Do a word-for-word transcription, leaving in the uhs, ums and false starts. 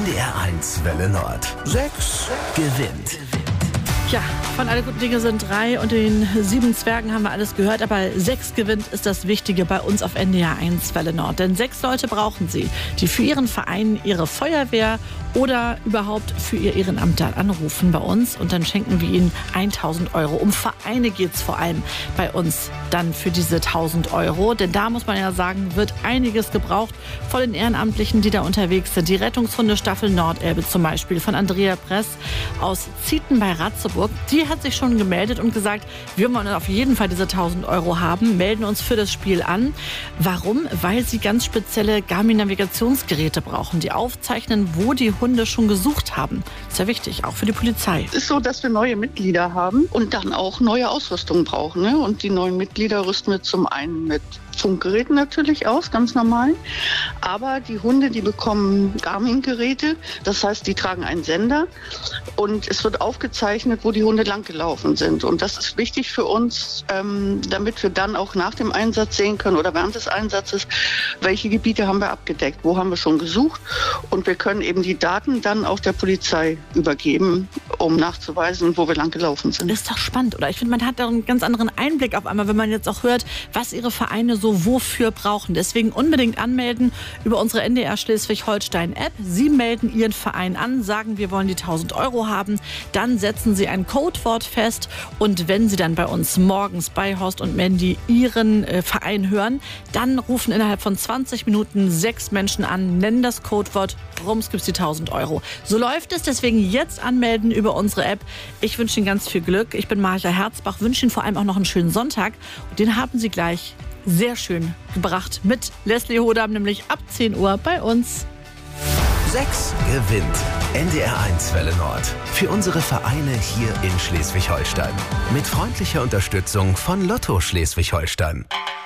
D R eins Welle Nord. Sechs gewinnt. Ja, von Alle guten Dinge sind drei und den sieben Zwergen haben wir alles gehört, aber sechs gewinnt ist das Wichtige bei uns auf N D R eins Welle Nord. Denn sechs Leute brauchen sie, die für ihren Verein, ihre Feuerwehr oder überhaupt für ihr Ehrenamt anrufen bei uns und dann schenken wir ihnen tausend Euro. Um Vereine geht es vor allem bei uns dann für diese tausend Euro, denn da muss man ja sagen, wird einiges gebraucht von den Ehrenamtlichen, die da unterwegs sind. Die Rettungshundestaffel Nordelbe zum Beispiel von Andrea Press aus Zieten bei Ratzeburg, die hat sich schon gemeldet und gesagt, wir wollen auf jeden Fall diese tausend Euro haben, melden uns für das Spiel an. Warum? Weil sie ganz spezielle Garmin-Navigationsgeräte brauchen, die aufzeichnen, wo die Hunde schon gesucht haben. Sehr wichtig, auch für die Polizei. Es ist so, dass wir neue Mitglieder haben und dann auch neue Ausrüstung brauchen. Ne? Und die neuen Mitglieder rüsten wir zum einen mit Funkgeräten natürlich aus, ganz normal. Aber die Hunde, die bekommen Garmin-Geräte. Das heißt, die tragen einen Sender und es wird aufgezeichnet, wo die Hunde langgelaufen sind. Und das ist wichtig für uns, ähm, damit wir dann auch nach dem Einsatz sehen können oder während des Einsatzes, welche Gebiete haben wir abgedeckt, wo haben wir schon gesucht. Und wir können eben die Daten dann auch der Polizei übergeben, um nachzuweisen, wo wir langgelaufen sind. Das ist doch spannend, oder? Ich finde, man hat da einen ganz anderen Einblick auf einmal, wenn man jetzt auch hört, was ihre Vereine so wofür brauchen. Deswegen unbedingt anmelden über unsere N D R Schleswig-Holstein-App. Sie melden Ihren Verein an, sagen, wir wollen die tausend Euro haben. Dann setzen Sie ein Codewort fest und wenn Sie dann bei uns morgens bei Horst und Mandy Ihren äh, Verein hören, dann rufen innerhalb von zwanzig Minuten sechs Menschen an, nennen das Codewort, rums gibt's die tausend Euro. So läuft es, deswegen jetzt anmelden über unsere App. Ich wünsche Ihnen ganz viel Glück. Ich bin Marja Herzbach, wünsche Ihnen vor allem auch noch einen schönen Sonntag. Und den haben Sie gleich sehr schön gebracht mit Leslie Hodam, nämlich ab zehn Uhr bei uns. Sechs gewinnt. N D R eins Welle Nord. Für unsere Vereine hier in Schleswig-Holstein. Mit freundlicher Unterstützung von Lotto Schleswig-Holstein.